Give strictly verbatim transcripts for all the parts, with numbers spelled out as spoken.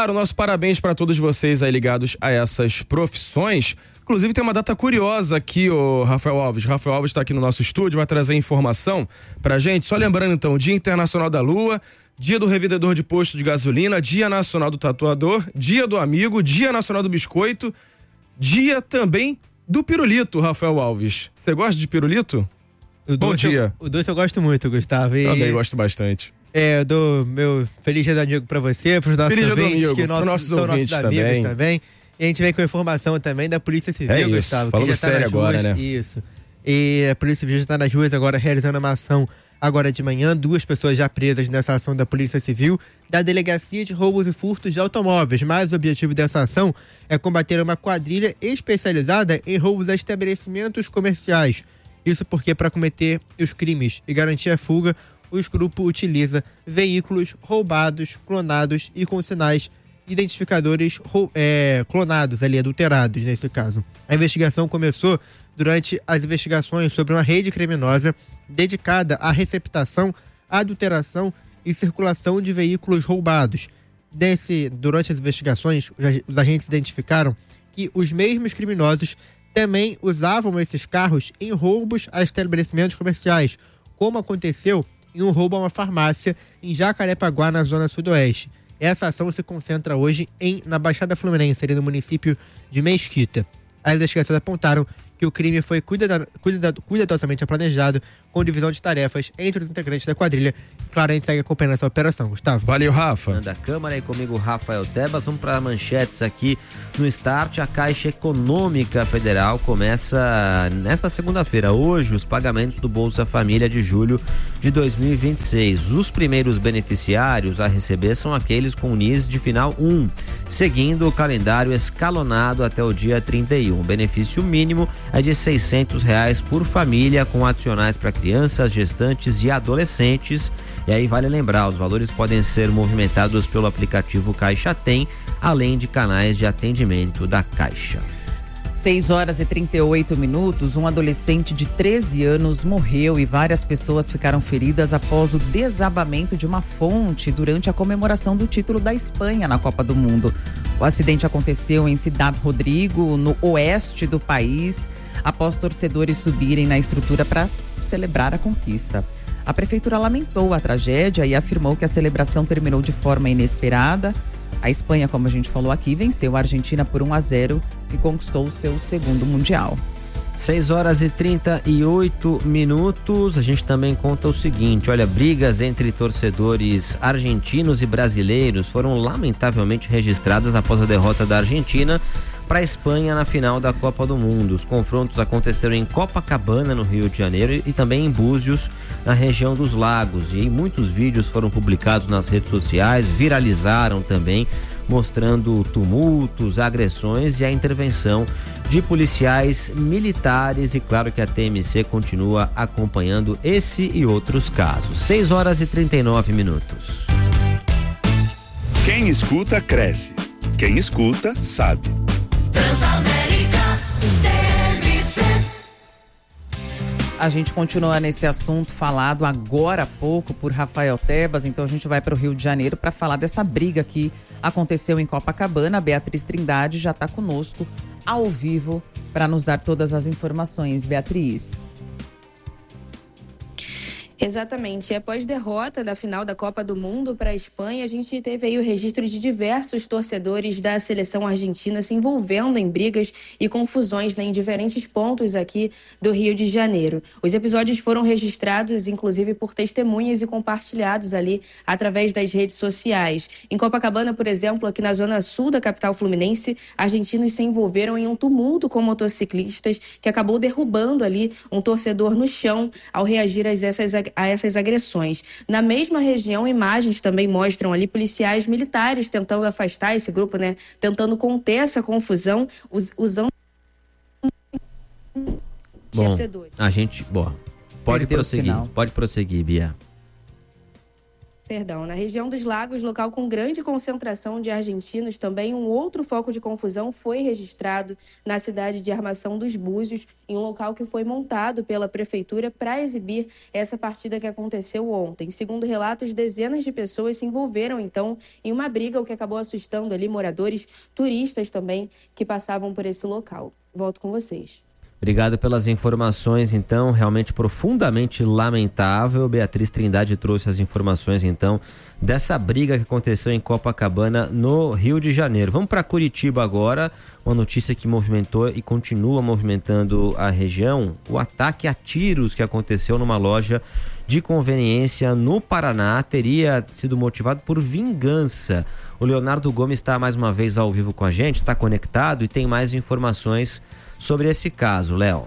claro, nosso parabéns para todos vocês aí ligados a essas profissões. Inclusive tem uma data curiosa aqui, o Rafael Alves. Rafael Alves está aqui no nosso estúdio, vai trazer informação pra gente. Só lembrando então, Dia Internacional da Lua, Dia do Revendedor de Posto de Gasolina, Dia Nacional do Tatuador, Dia do Amigo, Dia Nacional do Biscoito, Dia também do Pirulito, Rafael Alves. Você gosta de pirulito? O Bom doce dia. Eu, o doce eu gosto muito, Gustavo. E... Também gosto bastante. É, eu dou meu feliz dia do amigo pra você, pros nossos Feliz ouvintes, dia do amigo, que nossos, nossos são ouvintes nossos amigos também. também. E a gente vem com informação também da Polícia Civil, É isso, Gustavo. falando que já tá sério nas agora, ruas, né? Isso. E a Polícia Civil já está nas ruas agora realizando uma ação agora de manhã. Duas pessoas já presas nessa ação da Polícia Civil, da Delegacia de Roubos e Furtos de Automóveis. Mas o objetivo dessa ação é combater uma quadrilha especializada em roubos a estabelecimentos comerciais. Isso porque, para cometer os crimes e garantir a fuga, o grupo utiliza veículos roubados, clonados e com sinais identificadores é, clonados, ali, adulterados nesse caso. A investigação começou durante as investigações sobre uma rede criminosa dedicada à receptação, adulteração e circulação de veículos roubados. Desse, durante as investigações, os agentes identificaram que os mesmos criminosos também usavam esses carros em roubos a estabelecimentos comerciais, como aconteceu em um roubo a uma farmácia em Jacarepaguá, na zona sudoeste. Essa ação se concentra hoje em, na Baixada Fluminense, ali no município de Mesquita. As investigações apontaram que o crime foi cuidado, cuidado, cuidadosamente planejado, com divisão de tarefas entre os integrantes da quadrilha. Claro, a gente segue acompanhando essa operação, Gustavo. Valeu, Rafa. Da Câmara e comigo, Rafael Tebas. Vamos para manchetes aqui no Start. A Caixa Econômica Federal começa nesta segunda-feira, hoje, os pagamentos do Bolsa Família de julho de dois mil e vinte e seis. Os primeiros beneficiários a receber são aqueles com o N I S de final um, seguindo o calendário escalonado até o dia trinta e um. O benefício mínimo é de seiscentos reais por família, com adicionais para crianças, gestantes e adolescentes. E aí vale lembrar, os valores podem ser movimentados pelo aplicativo Caixa Tem, além de canais de atendimento da Caixa. seis horas e trinta e oito minutos, um adolescente de treze anos morreu e várias pessoas ficaram feridas após o desabamento de uma fonte durante a comemoração do título da Espanha na Copa do Mundo. O acidente aconteceu em Ciudad Rodrigo, no oeste do país, após torcedores subirem na estrutura para celebrar a conquista. A prefeitura lamentou a tragédia e afirmou que a celebração terminou de forma inesperada. A Espanha, como a gente falou aqui, venceu a Argentina por um a zero e conquistou o seu segundo Mundial. seis horas e trinta e oito minutos. A gente também conta o seguinte: olha, brigas entre torcedores argentinos e brasileiros foram lamentavelmente registradas após a derrota da Argentina para a Espanha na final da Copa do Mundo. Os confrontos aconteceram em Copacabana, no Rio de Janeiro, e também em Búzios, na região dos Lagos. E muitos vídeos foram publicados nas redes sociais, viralizaram também, mostrando tumultos, agressões e a intervenção de policiais militares. E claro que a T M C continua acompanhando esse e outros casos. seis horas e trinta e nove minutos. Quem escuta, cresce. Quem escuta, sabe. Transamérica T M C. A gente continua nesse assunto falado agora há pouco por Rafael Tebas, então a gente vai para o Rio de Janeiro para falar dessa briga que aconteceu em Copacabana. A Beatriz Trindade já está conosco ao vivo para nos dar todas as informações. Beatriz. Exatamente. E após derrota da final da Copa do Mundo para a Espanha, a gente teve aí o registro de diversos torcedores da seleção argentina se envolvendo em brigas e confusões, né, em diferentes pontos aqui do Rio de Janeiro. Os episódios foram registrados, inclusive, por testemunhas e compartilhados ali através das redes sociais. Em Copacabana, por exemplo, aqui na zona sul da capital fluminense, argentinos se envolveram em um tumulto com motociclistas que acabou derrubando ali um torcedor no chão ao reagir a essas a essas agressões. Na mesma região, imagens também mostram ali policiais militares tentando afastar esse grupo, né? Tentando conter essa confusão, us- usando Bom, torcedores. a gente, bom, pode Perdeu o prosseguir, sinal. pode prosseguir, Bia. Perdão, na região dos Lagos, local com grande concentração de argentinos, também um outro foco de confusão foi registrado na cidade de Armação dos Búzios, em um local que foi montado pela prefeitura para exibir essa partida que aconteceu ontem. Segundo relatos, dezenas de pessoas se envolveram, então, em uma briga, o que acabou assustando ali moradores, turistas também, que passavam por esse local. Volto com vocês. Obrigado pelas informações, então, realmente profundamente lamentável. Beatriz Trindade trouxe as informações, então, dessa briga que aconteceu em Copacabana, no Rio de Janeiro. Vamos para Curitiba agora, uma notícia que movimentou e continua movimentando a região, o ataque a tiros que aconteceu numa loja de conveniência no Paraná teria sido motivado por vingança. O Leonardo Gomes está mais uma vez ao vivo com a gente, está conectado e tem mais informações sobre esse caso, Léo.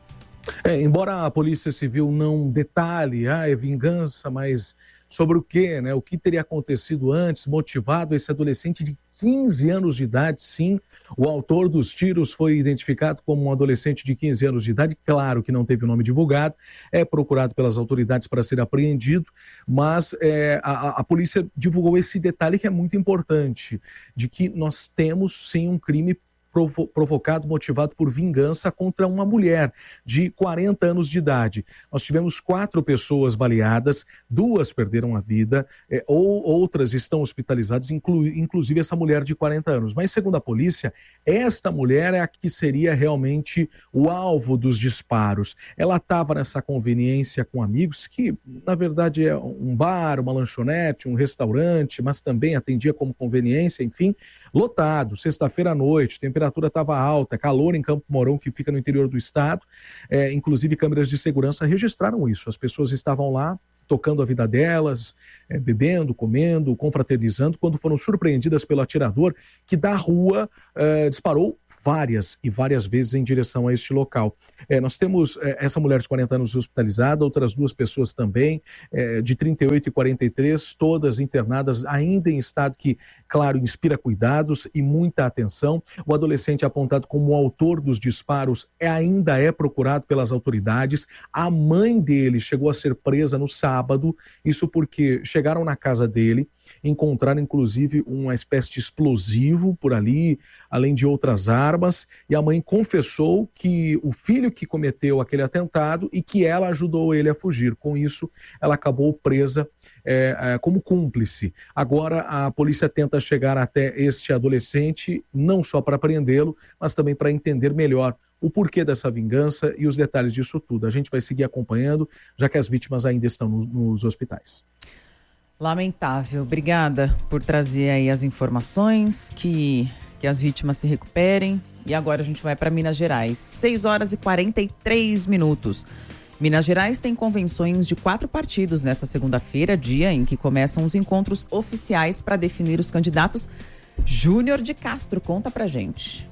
É, embora a Polícia Civil não detalhe, ah, é vingança, mas sobre o quê, né? O que teria acontecido antes, motivado esse adolescente de quinze anos de idade, sim. O autor dos tiros foi identificado como um adolescente de quinze anos de idade, claro que não teve o nome divulgado, é procurado pelas autoridades para ser apreendido, mas é, a, a polícia divulgou esse detalhe que é muito importante, de que nós temos sim um crime provocado, motivado por vingança contra uma mulher de quarenta anos de idade. Nós tivemos quatro pessoas baleadas, duas perderam a vida, é, ou outras estão hospitalizadas, inclu, inclusive essa mulher de quarenta anos. Mas, segundo a polícia, esta mulher é a que seria realmente o alvo dos disparos. Ela estava nessa conveniência com amigos, que na verdade é um bar, uma lanchonete, um restaurante, mas também atendia como conveniência, enfim, lotado, sexta-feira à noite, temperatura A temperatura estava alta, calor em Campo Mourão, que fica no interior do estado. É, inclusive, câmeras de segurança registraram isso. As pessoas estavam lá, tocando a vida delas, é, bebendo, comendo, confraternizando, quando foram surpreendidas pelo atirador, que da rua é, disparou várias e várias vezes em direção a este local. É, nós temos é, essa mulher de quarenta anos hospitalizada, outras duas pessoas também, é, de trinta e oito e quarenta e três, todas internadas, ainda em estado que, claro, inspira cuidados e muita atenção. O adolescente apontado como o autor dos disparos é, ainda é procurado pelas autoridades. A mãe dele chegou a ser presa no sábado, isso porque chegaram na casa dele, encontraram inclusive uma espécie de explosivo por ali, além de outras armas, e a mãe confessou que o filho que cometeu aquele atentado e que ela ajudou ele a fugir. Com isso, ela acabou presa é, é, como cúmplice. Agora a polícia tenta chegar até este adolescente, não só para prendê-lo, mas também para entender melhor o porquê dessa vingança e os detalhes disso tudo. A gente vai seguir acompanhando, já que as vítimas ainda estão nos, nos hospitais. Lamentável. Obrigada por trazer aí as informações, que, que as vítimas se recuperem. E agora a gente vai para Minas Gerais. seis horas e quarenta e três minutos. Minas Gerais tem convenções de quatro partidos nesta segunda-feira, dia em que começam os encontros oficiais para definir os candidatos. Júnior de Castro, conta pra gente.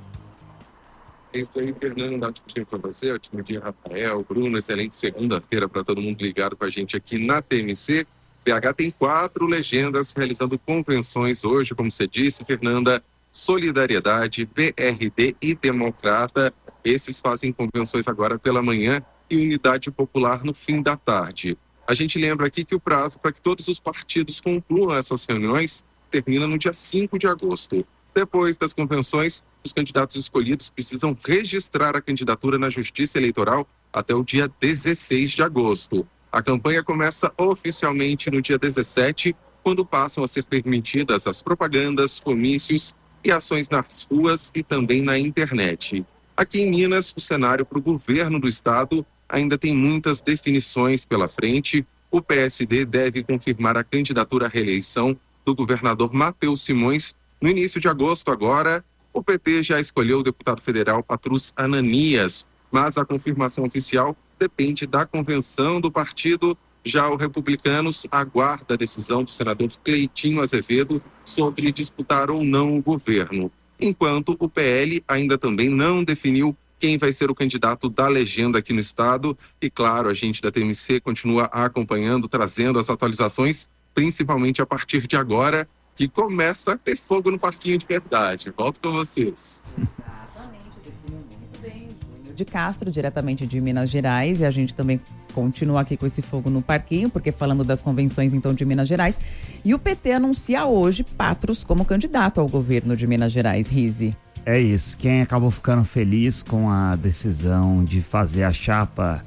É isso aí, Fernando, dá um dia para você, ótimo dia, Rafael, Bruno, excelente segunda-feira para todo mundo ligado com a gente aqui na T M C. B H tem quatro legendas realizando convenções hoje, como você disse, Fernanda, Solidariedade, P R D e Democrata. Esses fazem convenções agora pela manhã e Unidade Popular no fim da tarde. A gente lembra aqui que o prazo para que todos os partidos concluam essas reuniões termina no dia cinco de agosto. Depois das convenções, os candidatos escolhidos precisam registrar a candidatura na Justiça Eleitoral até o dia dezesseis de agosto. A campanha começa oficialmente no dia dezessete, quando passam a ser permitidas as propagandas, comícios e ações nas ruas e também na internet. Aqui em Minas, o cenário para o governo do estado ainda tem muitas definições pela frente. O P S D deve confirmar a candidatura à reeleição do governador Matheus Simões no início de agosto agora. O P T já escolheu o deputado federal Patrus Ananias, mas a confirmação oficial depende da convenção do partido. Já o Republicanos aguarda a decisão do senador Cleitinho Azevedo sobre disputar ou não o governo, enquanto o P L ainda também não definiu quem vai ser o candidato da legenda aqui no estado. E claro, a gente da T M C continua acompanhando, trazendo as atualizações, principalmente a partir de agora, que começa a ter fogo no parquinho de verdade. Volto com vocês. De Castro, diretamente de Minas Gerais, e a gente também continua aqui com esse fogo no parquinho, porque falando das convenções então de Minas Gerais. E o P T anuncia hoje Patrus como candidato ao governo de Minas Gerais, Rize. É isso, quem acabou ficando feliz com a decisão de fazer a chapa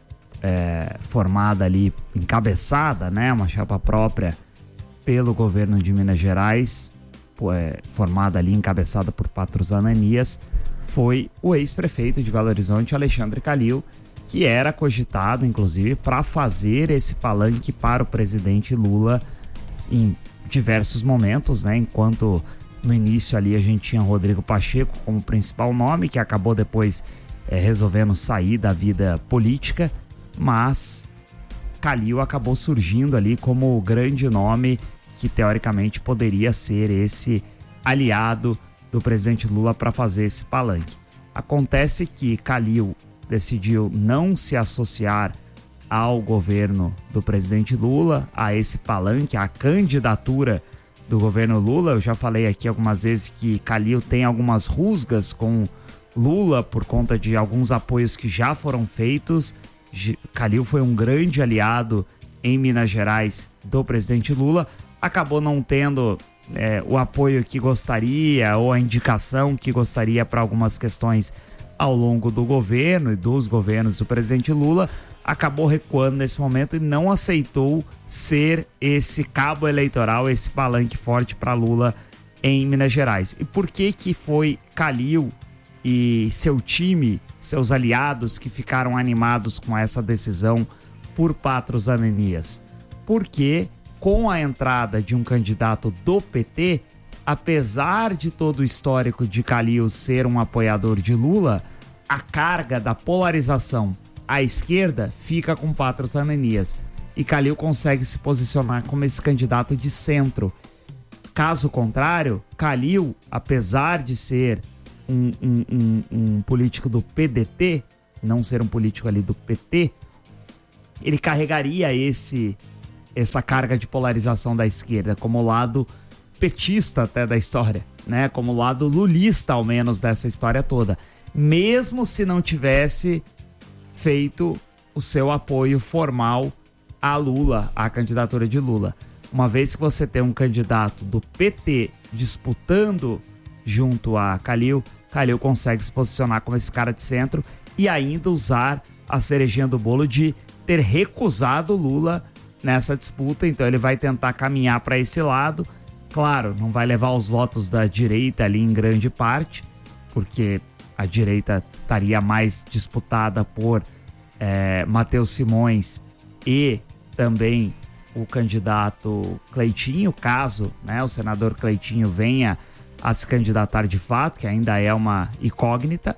é, formada ali, encabeçada, né, uma chapa própria pelo governo de Minas Gerais, é, formada ali, encabeçada por Patrus Ananias, foi o ex-prefeito de Belo Horizonte, Alexandre Calil, que era cogitado, inclusive, para fazer esse palanque para o presidente Lula em diversos momentos, né, enquanto... No início ali a gente tinha Rodrigo Pacheco como principal nome, que acabou depois é, resolvendo sair da vida política, mas Calil acabou surgindo ali como o grande nome que teoricamente poderia ser esse aliado do presidente Lula para fazer esse palanque. Acontece que Calil decidiu não se associar ao governo do presidente Lula, a esse palanque, a candidatura do governo Lula. Eu já falei aqui algumas vezes que Calil tem algumas rusgas com Lula por conta de alguns apoios que já foram feitos. Calil foi um grande aliado em Minas Gerais do presidente Lula, acabou não tendo é, o apoio que gostaria ou a indicação que gostaria para algumas questões ao longo do governo e dos governos do presidente Lula, acabou recuando nesse momento e não aceitou ser esse cabo eleitoral, esse palanque forte para Lula em Minas Gerais. E por que que foi Calil e seu time, seus aliados que ficaram animados com essa decisão por Patrus Ananias? Porque com a entrada de um candidato do P T, apesar de todo o histórico de Calil ser um apoiador de Lula, a carga da polarização à esquerda fica com Patrus Ananias. E Calil consegue se posicionar como esse candidato de centro. Caso contrário, Calil, apesar de ser um, um, um, um político do P D T, não ser um político ali do P T, ele carregaria esse, essa carga de polarização da esquerda como lado petista até da história, né? Como lado lulista, ao menos, dessa história toda. Mesmo se não tivesse feito o seu apoio formal a Lula, a candidatura de Lula. Uma vez que você tem um candidato do P T disputando junto a Calil, Calil consegue se posicionar como esse cara de centro e ainda usar a cerejinha do bolo de ter recusado Lula nessa disputa. Então ele vai tentar caminhar para esse lado. Claro, não vai levar os votos da direita ali em grande parte, porque a direita estaria mais disputada por é, Matheus Simões e também o candidato Cleitinho, caso, né, o senador Cleitinho venha a se candidatar de fato, que ainda é uma incógnita,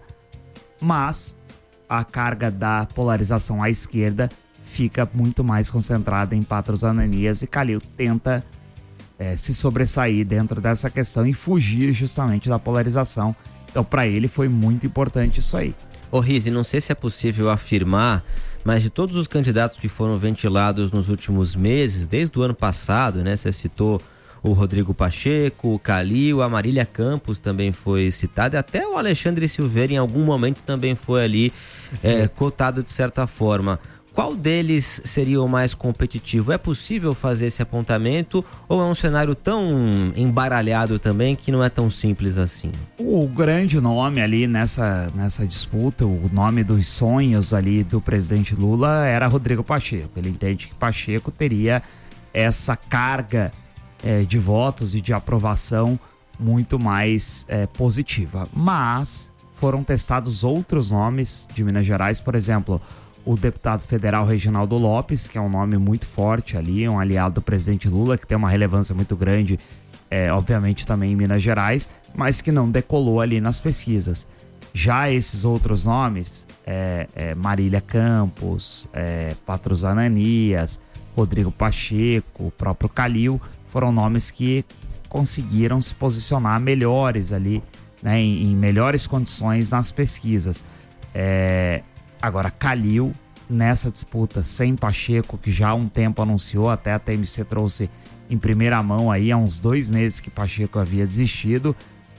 mas a carga da polarização à esquerda fica muito mais concentrada em Patrus Ananias, e Calil tenta é, se sobressair dentro dessa questão e fugir justamente da polarização. Então, para ele foi muito importante isso aí. Ô Rize, não sei se é possível afirmar, mas de todos os candidatos que foram ventilados nos últimos meses, desde o ano passado, né? Você citou o Rodrigo Pacheco, o Calil, a Marília Campos também foi citada, até o Alexandre Silveira em algum momento também foi ali é, cotado de certa forma. Qual deles seria o mais competitivo? É possível fazer esse apontamento ou é um cenário tão embaralhado também que não é tão simples assim? O grande nome ali nessa, nessa disputa, o nome dos sonhos ali do presidente Lula era Rodrigo Pacheco. Ele entende que Pacheco teria essa carga é, de votos e de aprovação muito mais é, positiva. Mas foram testados outros nomes de Minas Gerais, por exemplo, o deputado federal Reginaldo Lopes, que é um nome muito forte ali, um aliado do presidente Lula, que tem uma relevância muito grande, é, obviamente também em Minas Gerais, mas que não decolou ali nas pesquisas. Já esses outros nomes, é, é, Marília Campos, é, Patrus Ananias, Rodrigo Pacheco, o próprio Calil, foram nomes que conseguiram se posicionar melhores ali, né, em, em melhores condições nas pesquisas. É... Agora, Calil, nessa disputa sem Pacheco, que já há um tempo anunciou, até a T M C trouxe em primeira mão aí, há uns dois meses que Pacheco havia desistido,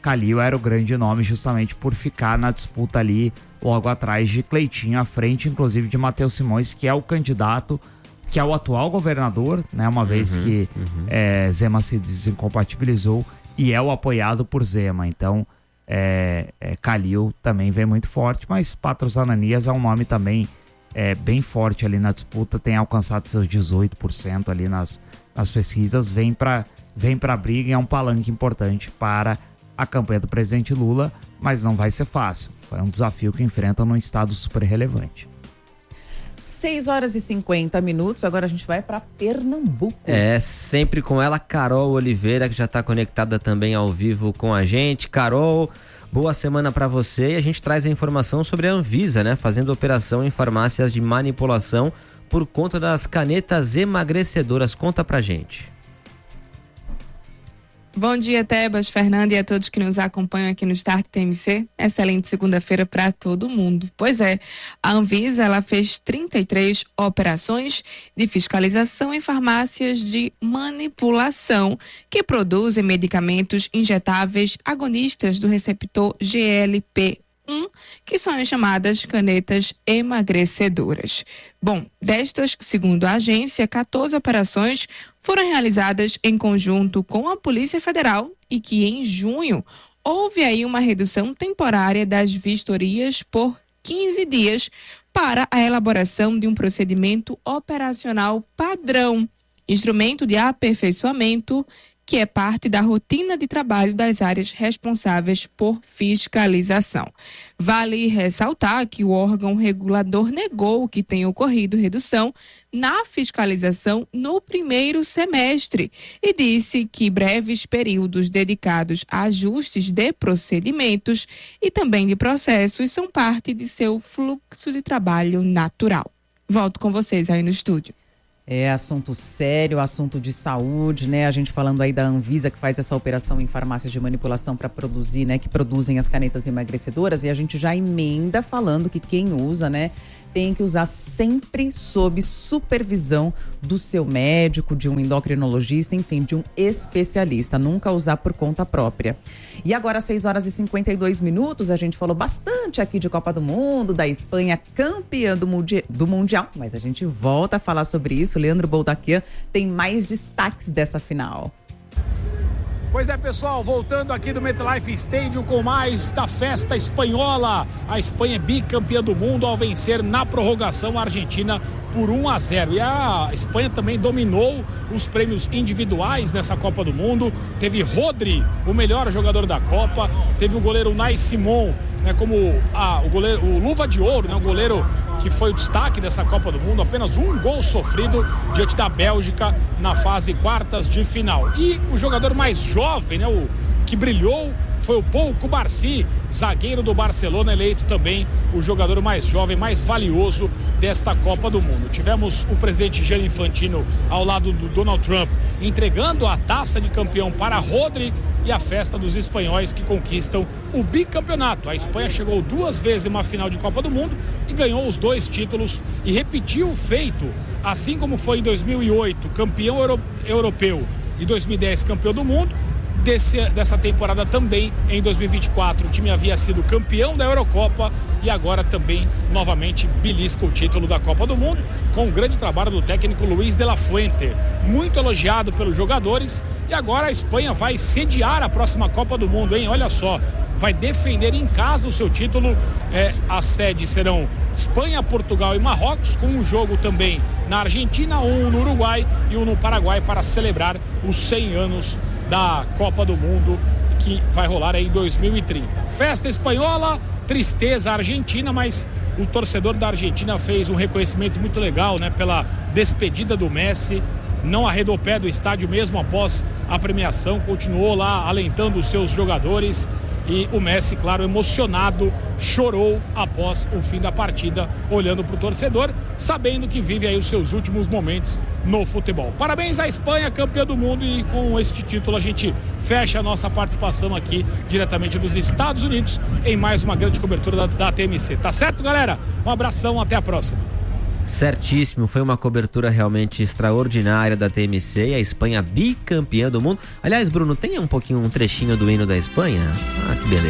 Calil era o grande nome justamente por ficar na disputa ali logo atrás de Cleitinho, à frente inclusive de Matheus Simões, que é o candidato, que é o atual governador, né, uma vez Uhum, que uhum. é, Zema se desincompatibilizou e é o apoiado por Zema. Então, é, é, Calil também vem muito forte, mas Patros Ananias é um nome também é, bem forte ali na disputa, tem alcançado seus dezoito por cento ali nas, nas pesquisas, vem para vem para a briga e é um palanque importante para a campanha do presidente Lula, mas não vai ser fácil. É um desafio que enfrenta num estado super relevante. seis horas e cinquenta minutos, agora a gente vai para Pernambuco. É, sempre com ela, Carol Oliveira, que já está conectada também ao vivo com a gente. Carol, boa semana para você. E a gente traz a informação sobre a Anvisa, né? Fazendo operação em farmácias de manipulação por conta das canetas emagrecedoras. Conta pra gente. Bom dia, Tebas, Fernanda e a todos que nos acompanham aqui no Start T M C. Excelente segunda-feira para todo mundo. Pois é, a Anvisa ela fez trinta e três operações de fiscalização em farmácias de manipulação que produzem medicamentos injetáveis agonistas do receptor G L P um, que são as chamadas canetas emagrecedoras. Bom, destas, segundo a agência, quatorze operações foram realizadas em conjunto com a Polícia Federal e que em junho houve aí uma redução temporária das vistorias por quinze dias para a elaboração de um procedimento operacional padrão, instrumento de aperfeiçoamento que é parte da rotina de trabalho das áreas responsáveis por fiscalização. Vale ressaltar que o órgão regulador negou que tenha ocorrido redução na fiscalização no primeiro semestre e disse que breves períodos dedicados a ajustes de procedimentos e também de processos são parte de seu fluxo de trabalho natural. Volto com vocês aí no estúdio. É assunto sério, assunto de saúde, né? A gente falando aí da Anvisa, que faz essa operação em farmácias de manipulação para produzir, né? Que produzem as canetas emagrecedoras. E a gente já emenda falando que quem usa, né? Tem que usar sempre sob supervisão do seu médico, de um endocrinologista, enfim, de um especialista. Nunca usar por conta própria. E agora, às seis horas e cinquenta e dois minutos, a gente falou bastante aqui de Copa do Mundo, da Espanha campeã do, mundi- do Mundial. Mas a gente volta a falar sobre isso. Leandro Boldaquian tem mais destaques dessa final. Pois é, pessoal, voltando aqui do MetLife Stadium com mais da festa espanhola. A Espanha é bicampeã do mundo ao vencer na prorrogação a Argentina por um a zero. E a Espanha também dominou os prêmios individuais nessa Copa do Mundo. Teve Rodri, o melhor jogador da Copa. Teve o goleiro Unai Simón, né, como a, o, goleiro, o luva de ouro, né, o goleiro que foi o destaque dessa Copa do Mundo. Apenas um gol sofrido diante da Bélgica na fase quartas de final. E o jogador mais jovem, né, o que brilhou, foi o Pau Cubarsí, zagueiro do Barcelona, eleito também o jogador mais jovem, mais valioso desta Copa do Mundo. Tivemos o presidente Gianni Infantino ao lado do Donald Trump entregando a taça de campeão para Rodri e a festa dos espanhóis que conquistam o bicampeonato. A Espanha chegou duas vezes em uma final de Copa do Mundo e ganhou os dois títulos e repetiu o feito, assim como foi em dois mil e oito campeão euro- europeu e dois mil e dez campeão do mundo. Desse, dessa temporada também, em dois mil e vinte e quatro, o time havia sido campeão da Eurocopa e agora também, novamente, belisca o título da Copa do Mundo, com o grande trabalho do técnico Luis de la Fuente, muito elogiado pelos jogadores. E agora a Espanha vai sediar a próxima Copa do Mundo, hein? Olha só, vai defender em casa o seu título. É, as sedes serão Espanha, Portugal e Marrocos, com um jogo também na Argentina, um no Uruguai e um no Paraguai, para celebrar os cem anos da Copa do Mundo, que vai rolar aí em dois mil e trinta. Festa espanhola, tristeza argentina, mas o torcedor da Argentina fez um reconhecimento muito legal, né, pela despedida do Messi. Não arredou o pé do estádio mesmo após a premiação, continuou lá alentando os seus jogadores. E o Messi, claro, emocionado, chorou após o fim da partida, olhando para o torcedor, sabendo que vive aí os seus últimos momentos no futebol. Parabéns à Espanha, campeã do mundo, e com este título a gente fecha a nossa participação aqui diretamente dos Estados Unidos em mais uma grande cobertura da, da T M C. Tá certo, galera? Um abração, até a próxima. Certíssimo, foi uma cobertura realmente extraordinária da T M C e a Espanha bicampeã do mundo. Aliás, Bruno, tem um pouquinho, um trechinho do hino da Espanha? Ah, que beleza.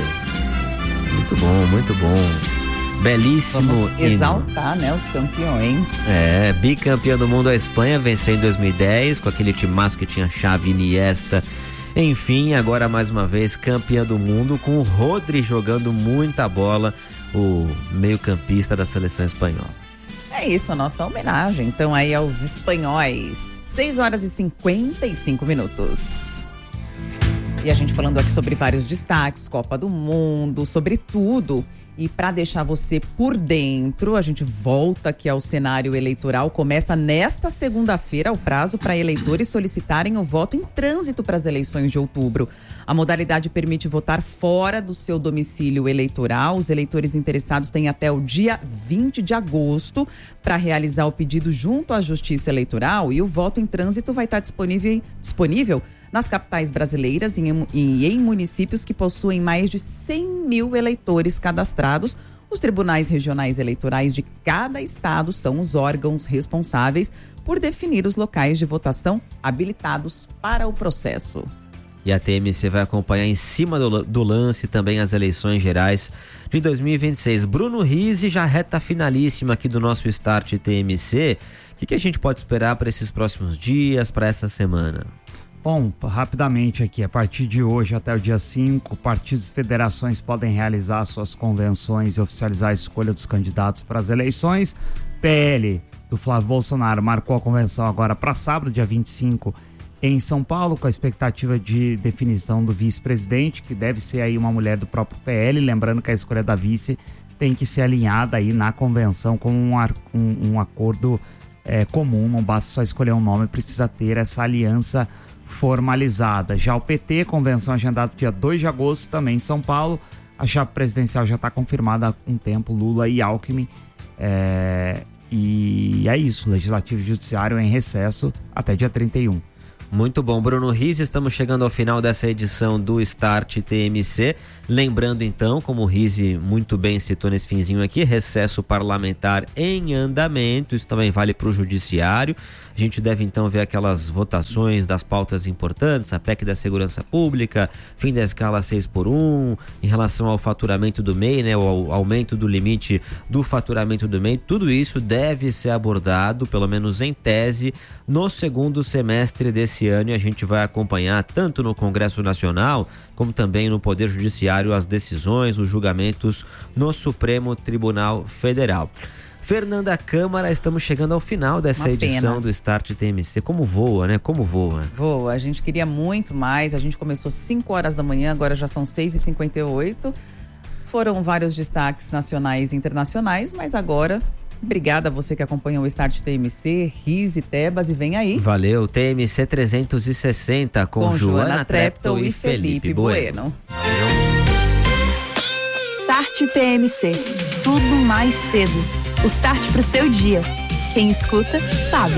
Muito bom, muito bom. Belíssimo Vamos exaltar, né, os campeões. É, bicampeã do mundo a Espanha, venceu em dois mil e dez com aquele timaço que tinha Xavi, Iniesta. Enfim, agora mais uma vez campeã do mundo com o Rodri jogando muita bola, o meio-campista da seleção espanhola. É isso, a nossa homenagem, então, aí aos espanhóis. seis horas e cinquenta e cinco minutos. E a gente falando aqui sobre vários destaques, Copa do Mundo, sobre tudo. E para deixar você por dentro, a gente volta aqui ao cenário eleitoral. Começa nesta segunda-feira o prazo para eleitores solicitarem o voto em trânsito para as eleições de outubro. A modalidade permite votar fora do seu domicílio eleitoral. Os eleitores interessados têm até o dia vinte de agosto para realizar o pedido junto à Justiça Eleitoral. E o voto em trânsito vai estar disponível, disponível nas capitais brasileiras e em, e em municípios que possuem mais de cem mil eleitores cadastrados. Os tribunais regionais eleitorais de cada estado são os órgãos responsáveis por definir os locais de votação habilitados para o processo. E a T M C vai acompanhar em cima do, do lance também as eleições gerais de dois mil e vinte e seis. Bruno Rizzi, já reta finalíssima aqui do nosso Start T M C. O que, que a gente pode esperar para esses próximos dias, para essa semana? Bom, rapidamente aqui, a partir de hoje até o dia cinco, partidos e federações podem realizar suas convenções e oficializar a escolha dos candidatos para as eleições. P L do Flávio Bolsonaro marcou a convenção agora para sábado, dia vinte e cinco, em São Paulo, com a expectativa de definição do vice-presidente, que deve ser aí uma mulher do próprio P L, lembrando que a escolha da vice tem que ser alinhada aí na convenção com um, um, um acordo é, comum, não basta só escolher um nome, precisa ter essa aliança formalizada. Já o P T, convenção agendada dia dois de agosto, também em São Paulo. A chapa presidencial já está confirmada há um tempo, Lula e Alckmin. É, e é isso, Legislativo e Judiciário em recesso até dia trinta e um. Muito bom, Bruno Rizzi, estamos chegando ao final dessa edição do Start T M C. Lembrando então, como o Rizzi muito bem citou nesse finzinho aqui, recesso parlamentar em andamento, isso também vale para o Judiciário. A gente deve então ver aquelas votações das pautas importantes, a P E C da Segurança Pública, fim da escala seis por um, em relação ao faturamento do M E I, né, o aumento do limite do faturamento do M E I, tudo isso deve ser abordado, pelo menos em tese, no segundo semestre desse ano, e a gente vai acompanhar tanto no Congresso Nacional como também no Poder Judiciário as decisões, os julgamentos no Supremo Tribunal Federal. Fernanda Câmara, estamos chegando ao final dessa Uma edição pena. do Start T M C. Como voa, né? Como voa. Voa, a gente queria muito mais, a gente começou cinco horas da manhã, agora já são seis e cinquenta e oito. Foram vários destaques nacionais e internacionais, mas agora, obrigada a você que acompanhou o Start T M C, Rizzi, Tebas, e vem aí. Valeu, T M C trezentos e sessenta com, com Joana, Joana Treptow e Felipe Bueno. Start T M C, tudo mais cedo. O start pro seu dia. Quem escuta, sabe.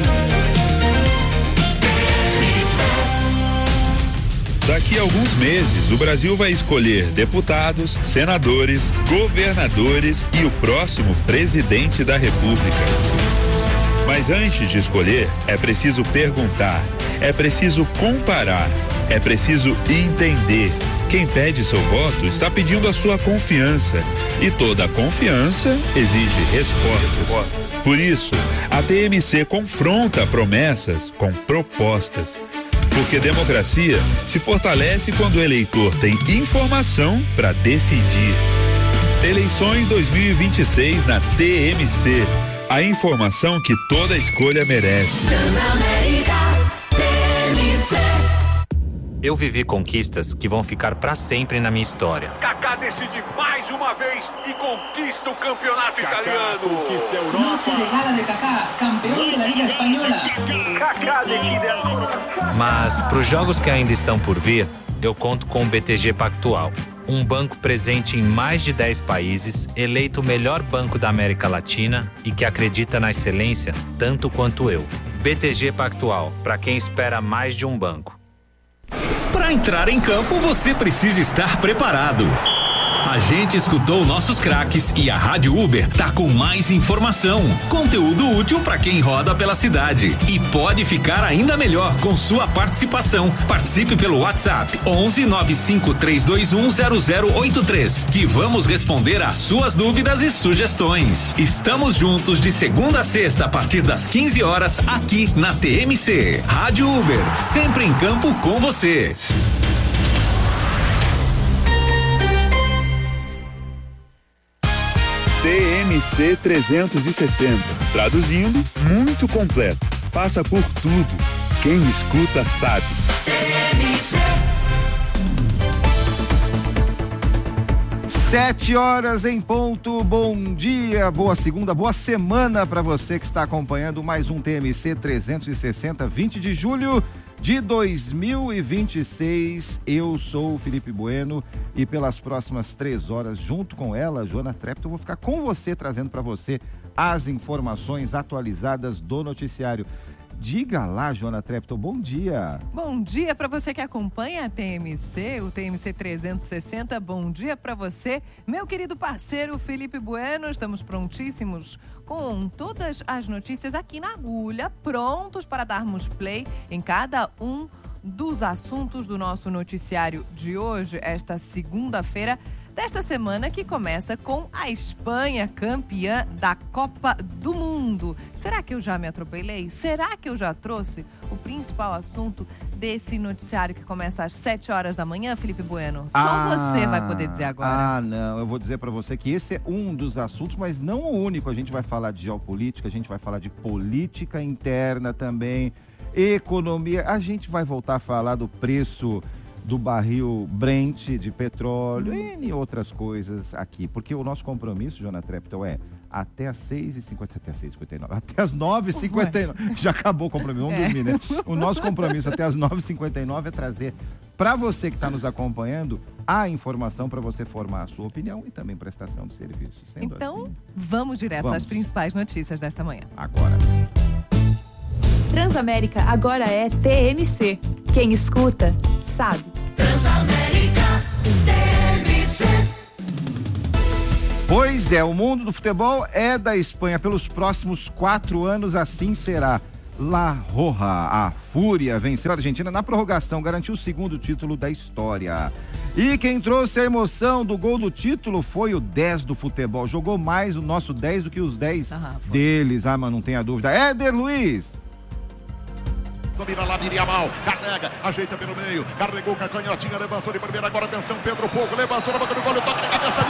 Daqui a alguns meses, o Brasil vai escolher deputados, senadores, governadores e o próximo presidente da República. Mas antes de escolher, é preciso perguntar, é preciso comparar, é preciso entender. Quem pede seu voto está pedindo a sua confiança. E toda confiança exige resposta. Por isso, a T M C confronta promessas com propostas. Porque democracia se fortalece quando o eleitor tem informação para decidir. Eleições dois mil e vinte e seis na T M C. A informação que toda escolha merece. Eu vivi conquistas que vão ficar para sempre na minha história. Kaká decide mais uma vez e conquista o campeonato Kaká italiano. Conquista a Europa. Noche de gala de Kaká, campeão da Liga Espanhola. Kaká decide. Mas para os jogos que ainda estão por vir, eu conto com o B T G Pactual, um banco presente em mais de dez países, eleito o melhor banco da América Latina e que acredita na excelência tanto quanto eu. B T G Pactual, para quem espera mais de um banco. Para entrar em campo, você precisa estar preparado. A gente escutou nossos craques e a Rádio Uber tá com mais informação, conteúdo útil para quem roda pela cidade e pode ficar ainda melhor com sua participação. Participe pelo WhatsApp onze nove cinco três dois um zero zero oito três que vamos responder às suas dúvidas e sugestões. Estamos juntos de segunda a sexta a partir das quinze horas aqui na T M C. Rádio Uber, sempre em campo com você. T M C trezentos e sessenta. Traduzindo, muito completo. Passa por tudo. Quem escuta sabe. T M C. Sete horas em ponto, bom dia, boa segunda, boa semana para você que está acompanhando mais um T M C trezentos e sessenta, vinte de julho de dois mil e vinte e seis. Eu sou o Felipe Bueno e pelas próximas três horas, junto com ela, Joana Trepto, eu vou ficar com você, trazendo para você as informações atualizadas do noticiário. Diga lá, Joana Trepto, bom dia. Bom dia para você que acompanha a T M C, o T M C trezentos e sessenta. Bom dia para você, meu querido parceiro Felipe Bueno. Estamos prontíssimos com todas as notícias aqui na agulha, prontos para darmos play em cada um dos assuntos do nosso noticiário de hoje, esta segunda-feira desta semana, que começa com a Espanha campeã da Copa do Mundo. Será que eu já me atropelei? Será que eu já trouxe o principal assunto desse noticiário que começa às sete horas da manhã, Felipe Bueno? Só ah, você vai poder dizer agora. Ah, não, eu vou dizer para você que esse é um dos assuntos, mas não o único. A gente vai falar de geopolítica, a gente vai falar de política interna também, economia, a gente vai voltar a falar do preço do barril Brent de petróleo e outras coisas aqui, porque o nosso compromisso, Joana Trepto, é até às seis e cinquenta, até às seis e cinquenta e nove, até às nove e cinquenta e nove, já acabou o compromisso, vamos é. dormir, né? O nosso compromisso até às nove e cinquenta e nove é trazer para você que está nos acompanhando a informação para você formar a sua opinião e também prestação de serviço. Sendo então, assim, vamos direto vamos. às principais notícias desta manhã. Agora. Transamérica agora é T M C. Quem escuta, sabe. Transamérica, T M C. Pois é, o mundo do futebol é da Espanha. Pelos próximos quatro anos, assim será. La Roja, a Fúria, venceu a Argentina na prorrogação, garantiu o segundo título da história. E quem trouxe a emoção do gol do título foi o dez do futebol. Jogou mais o nosso dez do que os dez ah, deles. Ah, mas não tenha dúvida. Éder Luiz. Domina lá, Miriam mal, carrega, ajeita pelo meio, carregou com a canhotinha, levantou de primeira, agora atenção, Pedro Pouco, levantou na boca do gol, toque de cabeça,